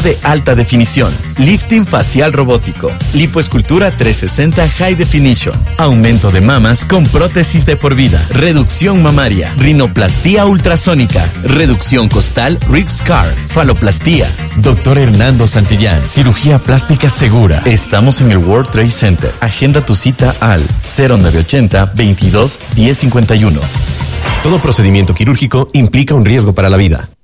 de alta definición, lifting facial robótico, lipoescultura 360 High Definition, aumento de mamas con prótesis de por vida, reducción mamaria, rinoplastía ultrasónica, reducción costal Rib Scar, faloplastía. Dr. Hernando Santillán, cirugía plástica segura. Estamos en el World Trade Center. Agenda tu cita al 0980 22 1051. Todo procedimiento quirúrgico implica un riesgo para la vida.